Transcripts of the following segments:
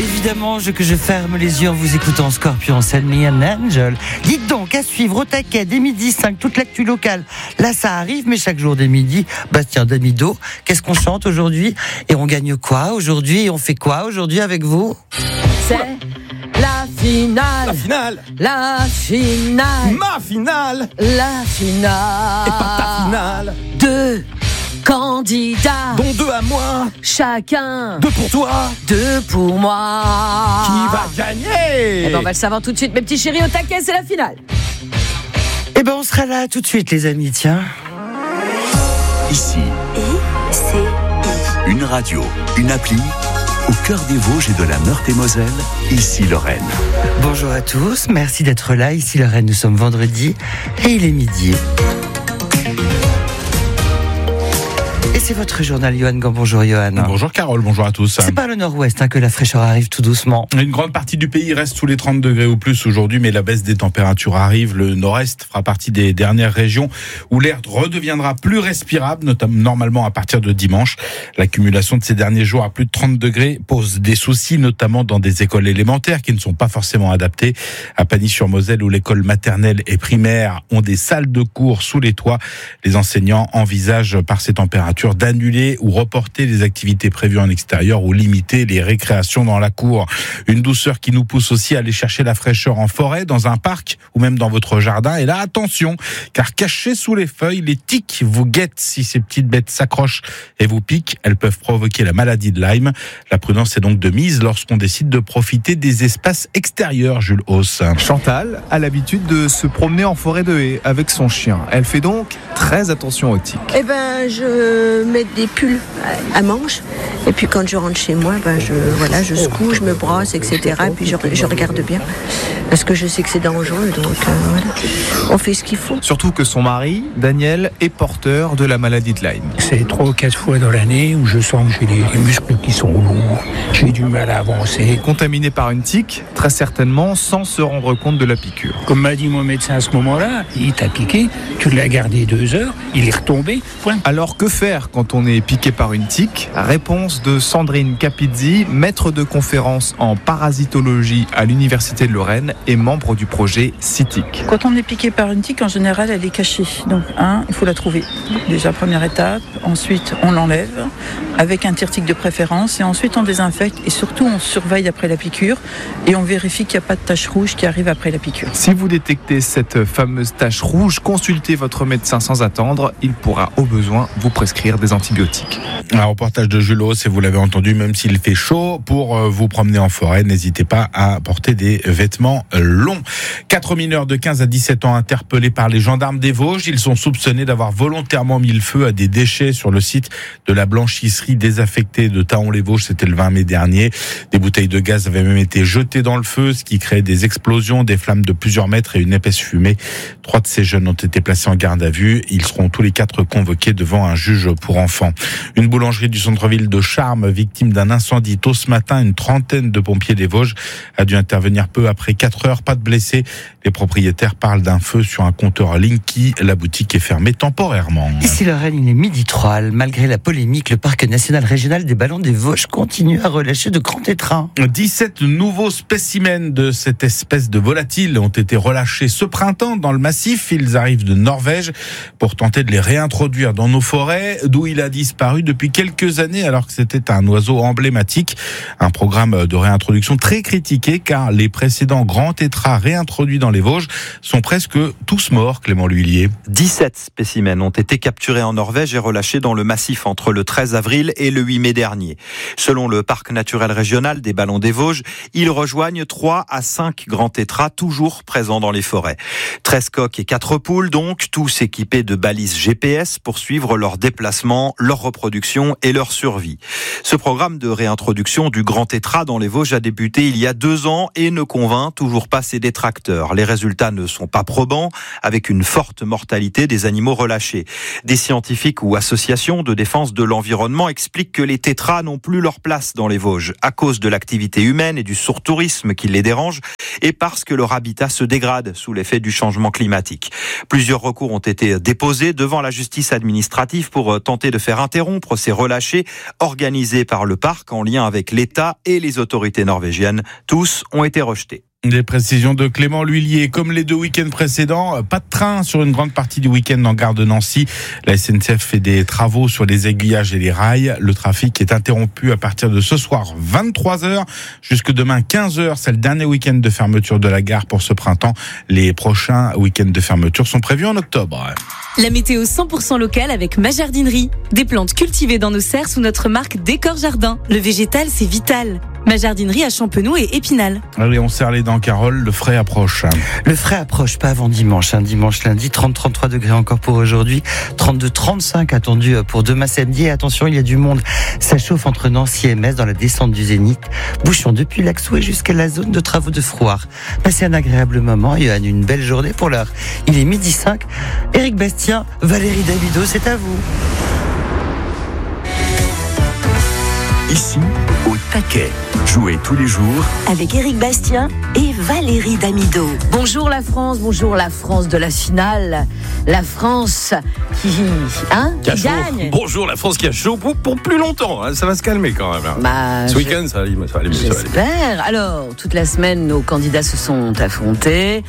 Évidemment, que je ferme les yeux en vous écoutant Scorpion, Send Me an Angel. Dites donc, à suivre au taquet, dès midi 5, toute l'actu locale. Là, ça arrive, mais chaque jour dès midi, Bastien Damido, qu'est-ce qu'on chante aujourd'hui? Et on gagne quoi aujourd'hui? Et on fait quoi aujourd'hui avec vous? C'est la finale. La finale. La finale. Ma finale. La finale. Et pas ta finale. Deux candidats, dont 2 à moi. chacun 2 pour toi. 2 pour moi. Qui va gagner? Eh ben, on va le savoir tout de suite, mes petits chéris, au taquet, c'est la finale. Eh ben, on sera là tout de suite, les amis, tiens. Ici, une radio, une appli, au cœur des Vosges et de la Meurthe-et-Moselle, ici Lorraine. Bonjour à tous, merci d'être là, ici Lorraine, nous sommes vendredi et il est midi. Et c'est votre journal, Johan Gant. Bonjour, Johan. Bonjour, Carole. Bonjour à tous. C'est par le nord-ouest que la fraîcheur arrive tout doucement. Une grande partie du pays reste sous les 30 degrés ou plus aujourd'hui, mais la baisse des températures arrive. Le nord-est fera partie des dernières régions où l'air redeviendra plus respirable, notamment normalement à partir de dimanche. L'accumulation de ces derniers jours à plus de 30 degrés pose des soucis, notamment dans des écoles élémentaires qui ne sont pas forcément adaptées. À Pagny-sur-Moselle, où l'école maternelle et primaire ont des salles de cours sous les toits, les enseignants envisagent par ces températures d'annuler ou reporter les activités prévues en extérieur ou limiter les récréations dans la cour. Une douceur qui nous pousse aussi à aller chercher la fraîcheur en forêt, dans un parc ou même dans votre jardin. Et là, attention, car cachées sous les feuilles, les tiques vous guettent. Si ces petites bêtes s'accrochent et vous piquent, elles peuvent provoquer la maladie de Lyme. La prudence est donc de mise lorsqu'on décide de profiter des espaces extérieurs, Jules Hauss. Chantal a l'habitude de se promener en forêt de haies avec son chien. Elle fait donc très attention aux tiques. Eh ben, je mets des pulls à manches et puis quand je rentre chez moi, je secoue, je me brosse, etc. Et puis je regarde bien parce que je sais que c'est dangereux, donc voilà. On fait ce qu'il faut. Surtout que son mari, Daniel, est porteur de la maladie de Lyme. C'est 3 ou 4 fois dans l'année où je sens que j'ai les muscles qui sont lourds, j'ai du mal à avancer. Contaminé par une tique, très certainement sans se rendre compte de la piqûre. Comme m'a dit mon médecin à ce moment-là, il t'a piqué, tu l'as gardé 2 heures, il est retombé, point. Alors que faire quand on est piqué par une tique? Réponse de Sandrine Capizzi, maître de conférence en parasitologie à l'Université de Lorraine et membre du projet CITIC. Quand on est piqué par une tique, en général, elle est cachée. Donc, il faut la trouver. Déjà, première étape. Ensuite, on l'enlève avec un tire-tique de préférence. Et ensuite, on désinfecte. Et surtout, on surveille après la piqûre. Et on vérifie qu'il n'y a pas de tache rouge qui arrive après la piqûre. Si vous détectez cette fameuse tache rouge, consultez votre médecin sans attendre. Il pourra au besoin vous prescrire des antibiotiques. Un reportage de Jules Hauss, et vous l'avez entendu, même s'il fait chaud, pour vous promener en forêt, n'hésitez pas à porter des vêtements longs. 4 mineurs de 15 à 17 ans interpellés par les gendarmes des Vosges. Ils sont soupçonnés d'avoir volontairement mis le feu à des déchets sur le site de la blanchisserie désaffectée de Taon-les-Vosges. C'était le 20 mai dernier. Des bouteilles de gaz avaient même été jetées dans le feu, ce qui créait des explosions, des flammes de plusieurs mètres et une épaisse fumée. 3 de ces jeunes ont été placés en garde à vue. Ils seront tous les 4 convoqués devant un juge pour enfants. Une boulangerie du centre-ville de Charmes, victime d'un incendie tôt ce matin. Une trentaine de pompiers des Vosges a dû intervenir peu après 4 heures. Pas de blessés. Les propriétaires parlent d'un feu sur un compteur Linky. La boutique est fermée temporairement. Ici Lorraine, il est midi 3. Malgré la polémique, le parc national régional des ballons des Vosges continue à relâcher de grands tétrins. 17 nouveaux spécimens de cette espèce de volatile ont été relâchés ce printemps dans le massif. Ils arrivent de Norvège pour tenter de les réintroduire dans nos forêts, d'où il a disparu depuis quelques années alors que c'était un oiseau emblématique. Un programme de réintroduction très critiqué car les précédents grands tétras réintroduits dans les Vosges sont presque tous morts, Clément L'Huillier. 17 spécimens ont été capturés en Norvège et relâchés dans le massif entre le 13 avril et le 8 mai dernier. Selon le parc naturel régional des Ballons des Vosges, ils rejoignent 3 à 5 grands tétras toujours présents dans les forêts. 13 coqs et 4 poules donc, tous équipés de balises GPS pour suivre leur déplacement, leur reproduction et leur survie. Ce programme de réintroduction du grand tétra dans les Vosges a débuté il y a 2 ans et ne convainc toujours pas ses détracteurs. Les résultats ne sont pas probants, avec une forte mortalité des animaux relâchés. Des scientifiques ou associations de défense de l'environnement expliquent que les tétras n'ont plus leur place dans les Vosges à cause de l'activité humaine et du surtourisme qui les dérange et parce que leur habitat se dégrade sous l'effet du changement climatique. Plusieurs recours ont été déposés devant la justice administrative pour tenter tenté de faire interrompre ces relâchés organisés par le parc en lien avec l'État et les autorités norvégiennes. Tous ont été rejetés. Des précisions de Clément L'Huillier. Comme les 2 week-ends précédents, pas de train sur une grande partie du week-end en gare de Nancy. La SNCF fait des travaux sur les aiguillages et les rails. Le trafic est interrompu à partir de ce soir 23h jusque demain 15h. C'est le dernier week-end de fermeture de la gare pour ce printemps. Les prochains week-ends de fermeture sont prévus en octobre. La météo 100% locale avec Ma Jardinerie. Des plantes cultivées dans nos serres sous notre marque Décor Jardin. Le végétal, c'est vital. Ma Jardinerie à Champenoux et Épinal. Allez, on serre les dents, Carole. Le frais approche. Le frais approche, pas avant dimanche. Dimanche, lundi, 30-33 degrés encore pour aujourd'hui. 32-35 attendu pour demain samedi. Et attention, il y a du monde. Ça chauffe entre Nancy et Metz dans la descente du Zénith. Bouchon depuis l'Axoué jusqu'à la zone de travaux de Frouard. Passez un agréable moment. Il y a une belle journée pour l'heure. Il est 12h05. Éric Bastien, Valérie Damido, c'est à vous. Ici, au taquet. Jouez tous les jours avec Éric Bastien et Valérie Damido. Bonjour la France de la finale. La France qui gagne. Bonjour la France qui a chaud pour plus longtemps. Ça va se calmer quand même. Ce week-end, ça va aller mieux. J'espère. Alors, toute la semaine, nos candidats se sont affrontés.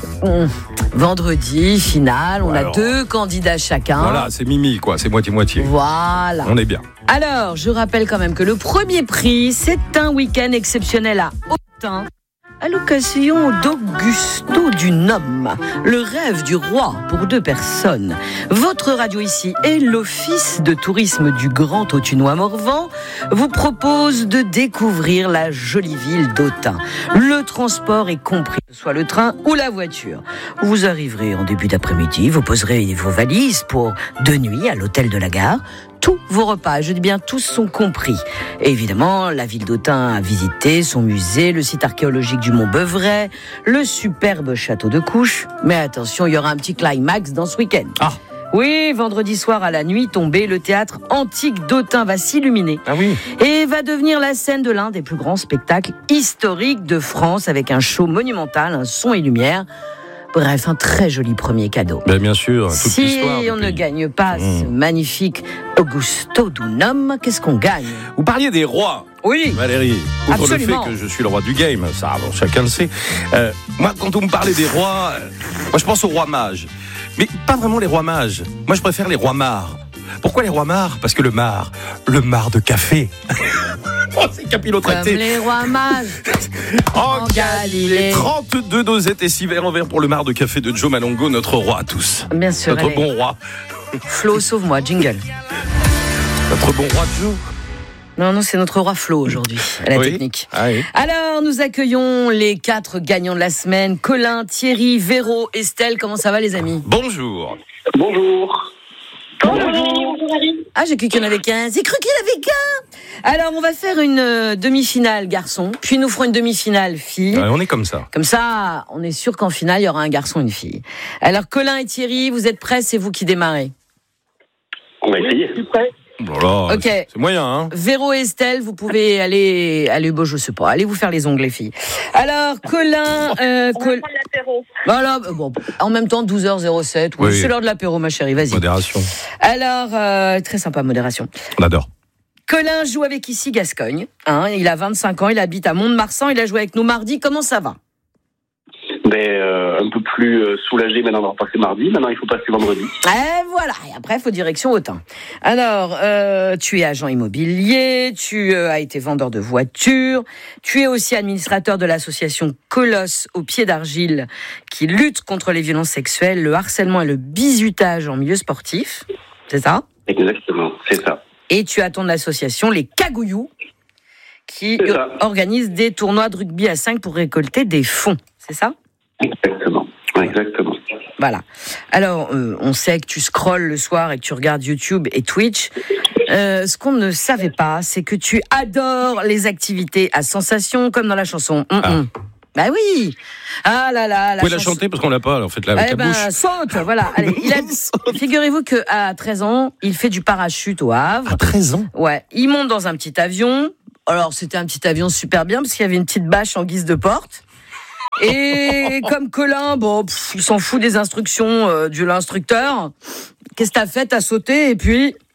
Vendredi, finale, on a 2 candidats chacun. Voilà, c'est Mimi, quoi. C'est moitié-moitié. Voilà. On est bien. Alors, je rappelle quand même que le premier prix, c'est un week-end exceptionnel à Autun, à l'occasion d'Augusto du Nome, le rêve du roi pour 2 personnes. Votre radio ici et l'Office de tourisme du Grand Autunois Morvan vous propose de découvrir la jolie ville d'Autun. Le transport est compris, que ce soit le train ou la voiture. Vous arriverez en début d'après-midi, vous poserez vos valises pour 2 nuits à l'hôtel de la gare. Tous vos repas, je dis bien tous, sont compris. Et évidemment, la ville d'Autun à visiter, son musée, le site archéologique du Mont Beuvray, le superbe château de Couches. Mais attention, il y aura un petit climax dans ce week-end. Oui, vendredi soir à la nuit tombée, le théâtre antique d'Autun va s'illuminer. Et va devenir la scène de l'un des plus grands spectacles historiques de France avec un show monumental, un son et lumière. Bref, un très joli premier cadeau. Bien sûr, toute l'histoire. Si on ne gagne pas ce magnifique Augusto du Nome, qu'est-ce qu'on gagne? Vous parliez des rois. Oui. Valérie, outre absolument. le fait que je suis le roi du game, ça, chacun le sait. Moi, quand on me parlait des rois, moi je pense aux rois mages. Mais pas vraiment les rois mages. Moi, je préfère les rois mares. Pourquoi les rois mares? Parce que le mar de café. C'est capillotracté. Comme les rois mages en Galilée. 32 dosettes et 6 verres en verre pour le mar de café de Joe Malongo, notre roi à tous. Bien sûr. Notre bon roi. Flo, sauve-moi, jingle. Notre bon roi Joe. Non, c'est notre roi Flo aujourd'hui, à la technique. Oui. Alors, nous accueillons les 4 gagnants de la semaine. Colin, Thierry, Véro, Estelle. Comment ça va, les amis? Bonjour. Bonjour. Ah, j'ai cru qu'il y en avait qu'un. J'ai cru qu'il y en avait qu'un. Alors, on va faire une demi-finale garçon, puis nous ferons une demi-finale fille. On est comme ça. Comme ça, on est sûr qu'en finale, il y aura un garçon et une fille. Alors, Colin et Thierry, vous êtes prêts? C'est vous qui démarrez. On va essayer. Je suis prêt. Voilà, ok. C'est moyen, hein. Véro et Estelle, vous pouvez aller, je sais pas, allez vous faire les ongles, les filles. Alors, Colin, on va prendre l'apéro. Voilà, bon, en même temps, 12h07. Oui, c'est l'heure de l'apéro, ma chérie, vas-y. Modération. Alors, très sympa, modération. On adore. Colin joue avec ici Gascogne. Il a 25 ans, il habite à Mont-de-Marsan, il a joué avec nous mardi. Comment ça va? Un peu plus soulagé maintenant d'avoir passé mardi. Maintenant, il faut passer vendredi. Et voilà. Et après, il faut direction Autun. Alors, tu es agent immobilier, tu as été vendeur de voitures, tu es aussi administrateur de l'association Colosse au pied d'argile qui lutte contre les violences sexuelles, le harcèlement et le bizutage en milieu sportif. C'est ça? Exactement, c'est ça. Et tu as ton association Les Cagouillous qui organise des tournois de rugby à 5 pour récolter des fonds. C'est ça? Exactement. Voilà. Alors, on sait que tu scrolles le soir et que tu regardes YouTube et Twitch. Ce qu'on ne savait pas, c'est que tu adores les activités à sensation, comme dans la chanson. Bah oui. Ah là là. Vous pouvez la chanter parce qu'on l'a pas, alors faites-la avec la bouche. Saute, voilà. Allez, figurez-vous qu'à 13 ans, il fait du parachute au Havre. À 13 ans? Ouais. Il monte dans un petit avion. Alors, c'était un petit avion super bien parce qu'il y avait une petite bâche en guise de porte. Et comme Colin, il s'en fout des instructions de l'instructeur. Qu'est-ce que t'as fait? T'as sauté et puis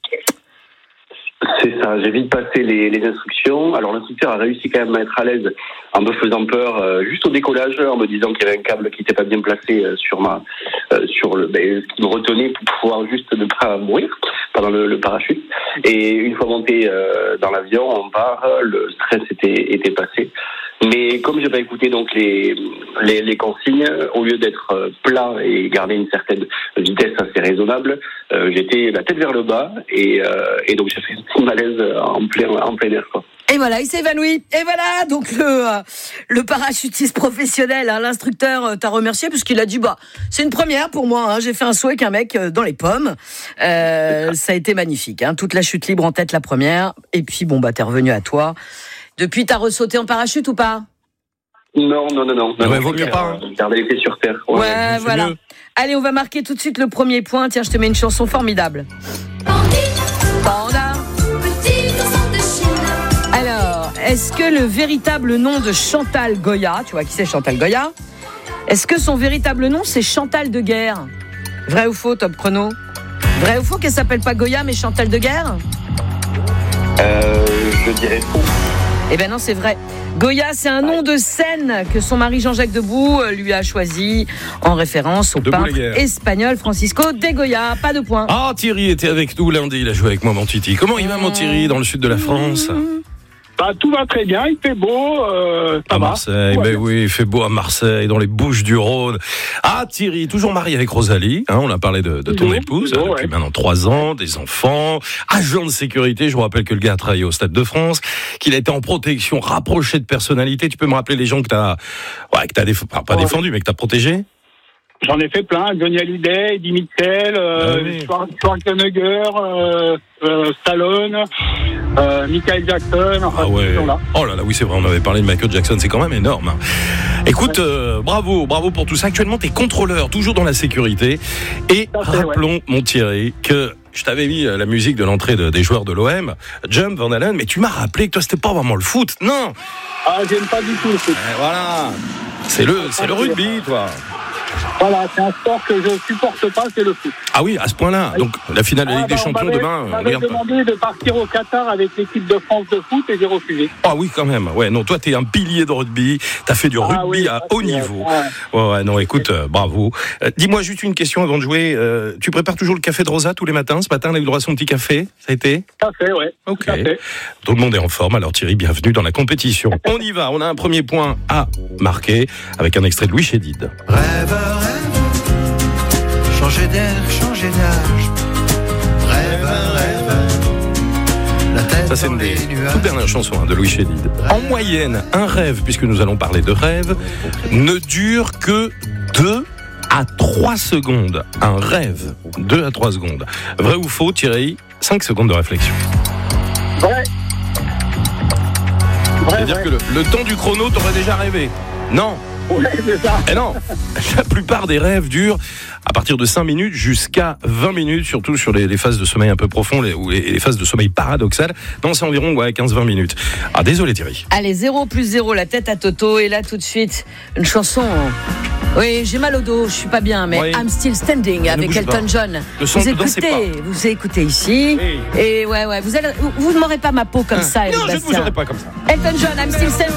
C'est ça, j'ai vite passé les instructions. Alors l'instructeur a réussi quand même à être à l'aise en me faisant peur juste au décollage, en me disant qu'il y avait un câble qui n'était pas bien placé sur ce qui me retenait pour pouvoir juste ne pas mourir pendant le parachute. Et une fois monté dans l'avion, on part, le stress était passé. Mais comme j'ai pas écouté donc les consignes, au lieu d'être plat et garder une certaine vitesse assez raisonnable, j'étais la tête vers le bas et donc j'ai fait un petit malaise en plein air, quoi. Et voilà, il s'est évanoui. Et voilà, donc le parachutiste professionnel, hein, l'instructeur t'a remercié parce qu'il a dit c'est une première pour moi. Hein, j'ai fait un saut avec un mec dans les pommes. Ça a été magnifique. Hein, toute la chute libre en tête la première. Et puis t'es revenu à toi. Depuis, t'as ressauté en parachute ou pas ? Non. Ouais, vaut mieux pas. Garder les pieds sur terre. Ouais, voilà. Mieux. Allez, on va marquer tout de suite le premier point. Tiens, je te mets une chanson formidable. Panda. Alors, est-ce que le véritable nom de Chantal Goya, tu vois qui c'est Chantal Goya ? Est-ce que son véritable nom c'est Chantal de Guerre ? Vrai ou faux, top chrono ? Vrai ou faux qu'elle s'appelle pas Goya mais Chantal de Guerre ? Je dirais faux. Eh ben non, c'est vrai. Goya, c'est un nom de scène que son mari Jean-Jacques Debout lui a choisi en référence au peintre espagnol Francisco de Goya. Pas de point. Ah, Thierry était avec nous lundi, il a joué avec moi, mon Titi. Comment il va, mon Thierry, dans le sud de la France ? Tout va très bien, il fait beau. À Marseille, oui, il fait beau à Marseille, dans les Bouches-du-Rhône. Ah, Thierry, toujours marié avec Rosalie, hein, on a parlé de ton épouse, depuis maintenant 3 ans, des enfants, agent de sécurité, je vous rappelle que le gars a travaillé au Stade de France, qu'il a été en protection rapprochée de personnalités. Tu peux me rappeler les gens que t'as pas défendu, mais que t'as protégé ? J'en ai fait plein, Johnny Hallyday, Eddie Mitchell, Schwarzenegger, Stallone, Michael Jackson, là. Oh là là, oui c'est vrai, on avait parlé de Michael Jackson, c'est quand même énorme. Écoute, bravo pour tout ça. Actuellement t'es contrôleur, toujours dans la sécurité. Et rappelons, mon Thierry, que je t'avais mis la musique de l'entrée des joueurs de l'OM, Jump, Van Halen, mais tu m'as rappelé que toi c'était pas vraiment le foot, non ? Ah, j'aime pas du tout le foot. Voilà, c'est le rugby, toi. Voilà, c'est un sport que je supporte pas, c'est le foot. Ah oui, à ce point-là. Donc la finale de la Ligue des Champions demain. On m'avait demandé de partir au Qatar avec l'équipe de France de foot et j'ai refusé. Ah oui, quand même. Ouais, non, toi t'es un pilier de rugby. T'as fait du rugby à haut niveau. Ouais, non, écoute, bravo. Dis-moi juste une question avant de jouer. Tu prépares toujours le café de Rosa tous les matins ? Ce matin, on a eu le droit à son petit café. Ça a été ? Café, ouais. Ok. Tout le monde est en forme. Alors Thierry, bienvenue dans la compétition. On y va. On a un premier point à marquer avec un extrait de Louis Chédid. Rêve, changer d'air, changer d'âge. Rêve, la tête. Ça, c'est une des toutes dernières chansons de Louis Chédid. En moyenne, un rêve, puisque nous allons parler de rêve, ne dure que 2 à 3 secondes. Un rêve, 2 à 3 secondes. Vrai ou faux, Thierry ? 5 secondes de réflexion. Vrai. C'est-à-dire que le temps du chrono, t'aurais déjà rêvé. Non. Ouais, c'est ça. Et non, la plupart des rêves durent à partir de 5 minutes jusqu'à 20 minutes, surtout sur les phases de sommeil un peu profond ou les phases de sommeil paradoxal. Non, c'est environ 15-20 minutes. Ah, désolé Thierry. Allez, 0 + 0, la tête à Toto. Et là, tout de suite, une chanson. Oui, j'ai mal au dos, je suis pas bien, mais oui. I'm Still Standing avec Elton John. Vous écoutez ici. Oui. Et ouais, vous ne m'aurez pas ma peau comme ça. Non, je ne vous aurai pas comme ça. Elton John, I'm Still Standing.